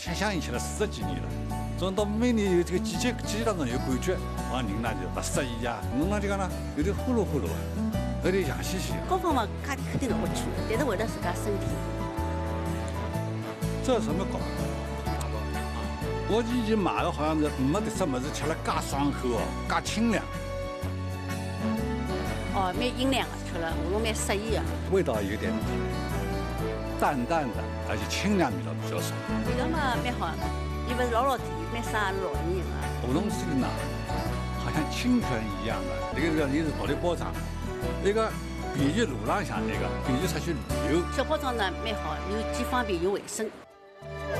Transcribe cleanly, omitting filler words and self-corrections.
响应起来40几年了。转到每年有这个季节当中有感觉，人呢就不适意啊，弄了就讲呢有点呼噜呼噜啊，有点痒兮兮。 各方面价钿肯定是不去的，但是为了自家身体。 这有什么搞？我以前买的好像是没得什么是吃了介爽口哦，介清凉。 哦，蛮营养的，吃了喉咙蛮适宜的。 味道有点淡淡的，而且清凉味道比较少。 味道嘛蛮好的，又不是老甜，蛮适合老年人的。 喉咙水呢，好像清泉一样的，这个你是独立包装，那个便于路浪向那个便于出去旅游。 小包装呢蛮好，又既方便又卫生。